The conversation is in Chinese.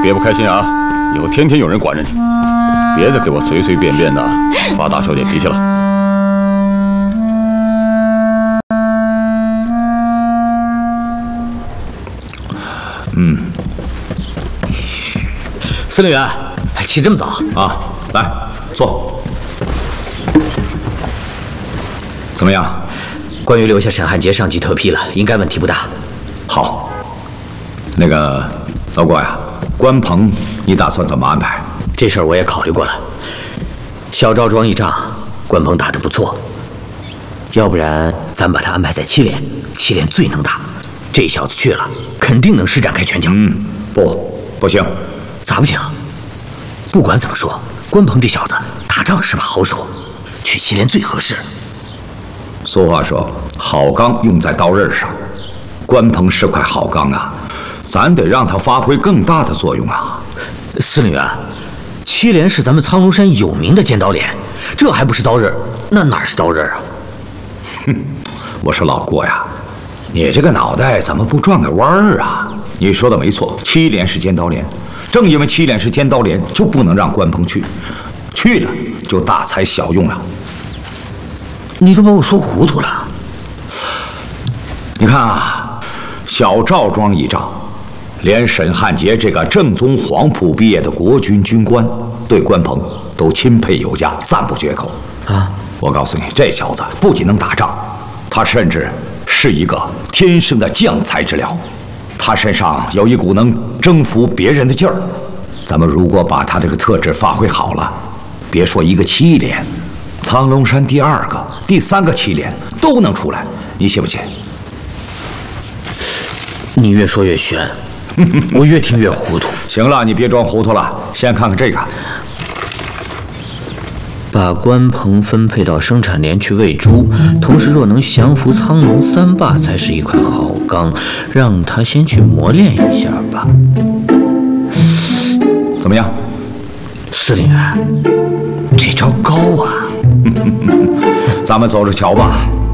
别不开心啊！以后天天有人管着你，别再给我随随便便的发大小姐脾气了。 司令员，起这么早啊？来，坐。怎么样？ 关于留下沈汉杰，上级特批了，应该问题不大。 好。那个老郭呀，关鹏，你打算怎么安排？ 这事儿我也考虑过了。小赵庄一仗，关鹏打得不错，要不然咱把他安排在7连，7连最能打。这小子去了，肯定能施展开拳脚。 不行。 咋不行？不管怎么说，关鹏这小子打仗是把好手，去7连最合适。 俗话说，好钢用在刀刃上，关鹏是块好钢啊，咱得让他发挥更大的作用啊。 司令员，7连是咱们苍龙山有名的尖刀连，这还不是刀刃，那哪是刀刃啊？ 我说老郭呀，你这个脑袋怎么不转个弯儿啊？你说的没错，7连是尖刀连，正因为7连是尖刀连，就不能让关鹏去，去了就大材小用了。 你都把我说糊涂了。 你看啊，小赵庄一仗，连沈汉杰这个正宗黄埔毕业的国军军官，对关鹏都钦佩有加，赞不绝口啊！我告诉你，这小子不仅能打仗，他甚至是一个天生的将才之料。他身上有一股能征服别人的劲儿。咱们如果把他这个特质发挥好了，别说一个7连，苍龙山第2个、第3个7连都能出来，你信不信？ 你越说越玄，我越听越糊涂。 行了，你别装糊涂了，先看看这个。 把关鹏分配到生产连去喂猪，同时若能降服苍龙3霸，才是一块好钢，让他先去磨练一下吧。 怎么样， 司令员？这招高啊！ 咱们走着瞧吧。